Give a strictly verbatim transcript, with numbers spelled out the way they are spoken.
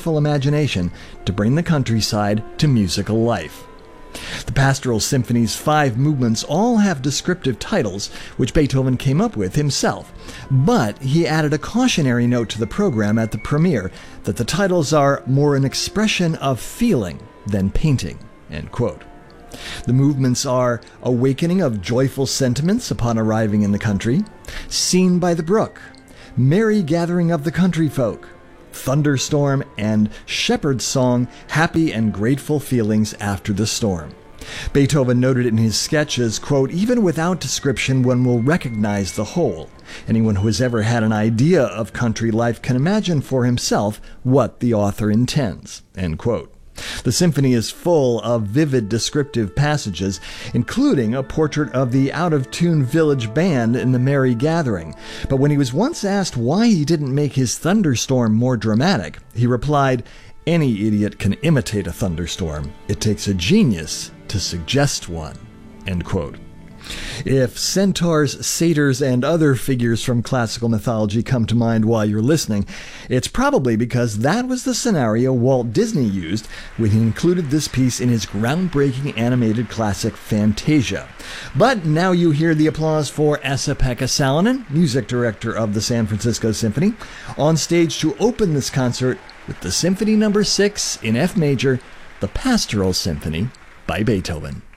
powerful imagination to bring the countryside to musical life. The Pastoral Symphony's five movements all have descriptive titles, which Beethoven came up with himself, but he added a cautionary note to the program at the premiere that the titles are more an expression of feeling than painting, end quote. The movements are Awakening of Joyful Sentiments Upon Arriving in the Country, Seen by the Brook, Merry Gathering of the Country Folk, Thunderstorm, and Shepherd's Song, Happy and Grateful Feelings After the Storm. Beethoven noted in his sketches, quote, even without description one will recognize the whole. Anyone who has ever had an idea of country life can imagine for himself what the author intends, end quote. The symphony is full of vivid descriptive passages, including a portrait of the out-of-tune village band in the Merry Gathering. But when he was once asked why he didn't make his thunderstorm more dramatic, he replied, any idiot can imitate a thunderstorm. It takes a genius to suggest one, end quote. If centaurs, satyrs, and other figures from classical mythology come to mind while you're listening, it's probably because that was the scenario Walt Disney used when he included this piece in his groundbreaking animated classic Fantasia. But now you hear the applause for Esa-Pekka Salonen, music director of the San Francisco Symphony, on stage to open this concert with the Symphony Number six in F major, the Pastoral Symphony by Beethoven.